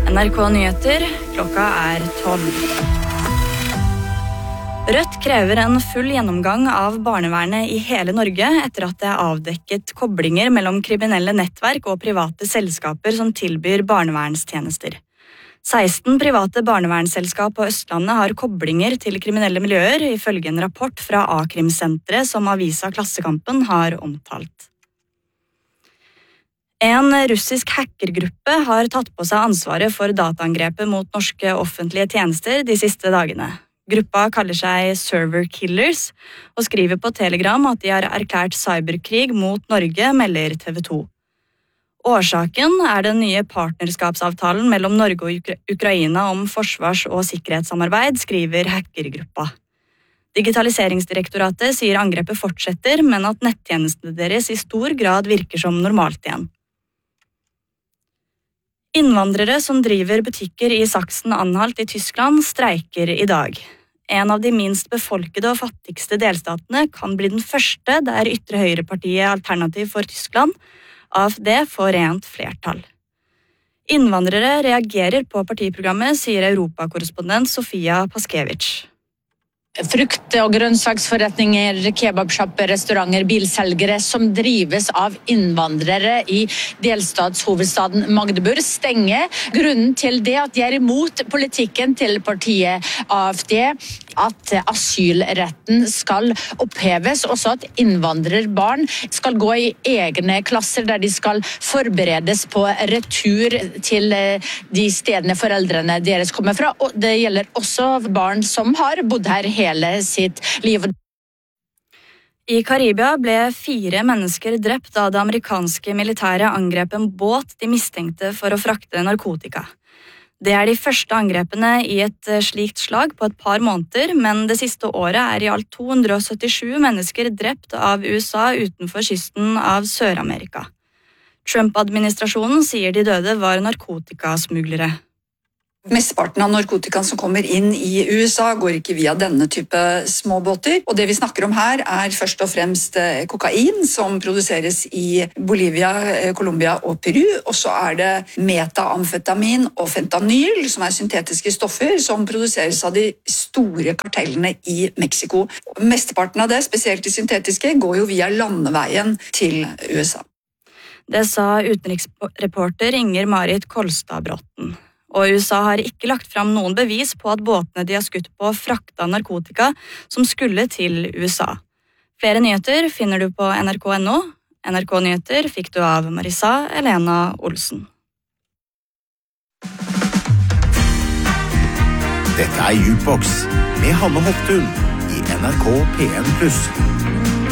NRK Nyheter, klokka 12. Rødt krever en full gjennomgang av barnevernet i hele Norge etter at det er avdekket koblinger mellom kriminelle nettverk og private selskaper som tilbyr barnevernstjenester. 16 private barnevernsselskap på Østlandet har koblinger til kriminelle miljøer, ifølge en rapport fra A-krimsenteret som avisa Klassekampen har omtalt. En russisk hackergruppe har tatt på seg ansvaret for dataangrepet mot norske offentlige tjenester de siste dagene. Gruppa kaller seg Server Killers og skriver på Telegram at de har erklært cyberkrig mot Norge, melder TV 2. Årsaken er den nye partnerskapsavtalen mellom Norge og Ukraina om forsvars- og sikkerhetssamarbeid, skriver hackergruppa. Digitaliseringsdirektoratet sier angrepet fortsetter, men at nettjenestene deres i stor grad virker som normalt igjen. Innvandrere som driver butikker i Sachsen-Anhalt i Tyskland streiker i dag. En av de minst befolkede og fattigste delstatene kan bli den første der ytre høyrepartiet Alternativ for Tyskland, AfD, får rent flertall. Innvandrere reagerer på partiprogrammet, sier europakorrespondent Sofia Paskevich. Frukt- og grønnsaksforretninger, kebabshopper, restauranter, bilselgere som drives av innvandrere i delstatshovedstaden Magdeburg stenger. Grunnen til det at de er imot politikken til partiet AfD, at asylretten skal oppheves, også at innvandrerbarn skal gå i egne klasser der de skal forberedes på retur til de stedene foreldrene deres kommer fra. Og det gjelder også barn som har bodd her hele sitt liv. I Karibia ble 4 mennesker drept da det amerikanske militæret angrep en båt de mistenkte for å frakte narkotika. Det er de første angrepene i et slikt slag på et par måneder, men det siste året er i alt 277 mennesker drept av USA utenfor kysten av Sør-Amerika. Trump-administrasjonen sier de døde var narkotikasmuglere. Mesteparten av narkotikaen som kommer inn i USA går ikke via denne type småbåter, og det vi snakker om her er først og fremst kokain som produseres i Bolivia, Colombia og Peru, og så er det metamfetamin og fentanyl som er syntetiske stoffer som produseres av de store kartellene i Mexico. Mesteparten av det, spesielt de syntetiske, går jo via landeveien til USA. Det sa utenriksreporter Inger Marit Kolstad-Bråten. Og USA har ikke lagt fram noen bevis på at båtene de har skutt på frakta narkotika som skulle til USA. Flere nyheter finner du på nrk.no. NRK Nyheter fikk du av Marisa Elena Olsen. Dette er Jukebox med Hanne Hoftun i NRK P1+.